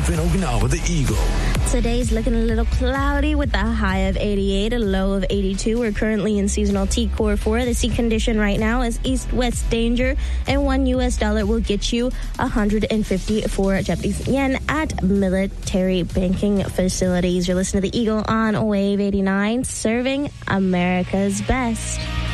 live in Okinawa, the Eagle. Today's looking a little cloudy with a high of 88, a low of 82. We're currently in seasonal T-Core 4. The sea condition right now is east-west danger, and $1 will get you 154 Japanese yen at military banking facilities. You're listening to the Eagle on Wave 89, serving America's best.